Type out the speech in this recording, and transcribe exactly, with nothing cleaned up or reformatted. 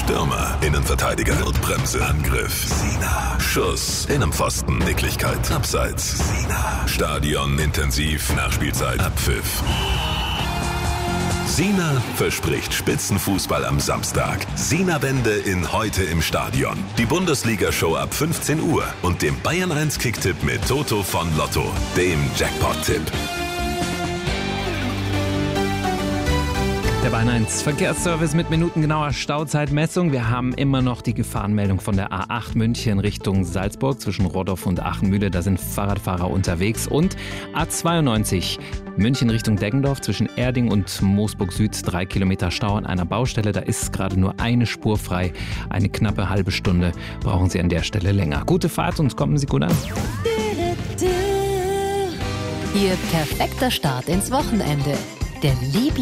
Stürmer, Innenverteidiger, Notbremse, Angriff, Sina, Schuss, Innenpfosten, Nicklichkeit, Abseits, Sina, Stadion, intensiv, Nachspielzeit, Abpfiff. Sina verspricht Spitzenfußball am Samstag. Sina-Wende in Heute im Stadion. Die Bundesliga-Show ab fünfzehn Uhr und dem Bayern eins Kicktipp mit Toto von Lotto, dem Jackpot-Tipp. Der Bayern eins Verkehrsservice mit minutengenauer Stauzeitmessung. Wir haben immer noch die Gefahrenmeldung von der A acht München Richtung Salzburg zwischen Rodorf und Achenmühle. Da sind Fahrradfahrer unterwegs. Und A zweiundneunzig München Richtung Deggendorf zwischen Erding und Moosburg Süd. Drei Kilometer Stau an einer Baustelle. Da ist gerade nur eine Spur frei. Eine knappe halbe Stunde brauchen Sie an der Stelle länger. Gute Fahrt und kommen Sie gut an. Ihr perfekter Start ins Wochenende. Der Liebling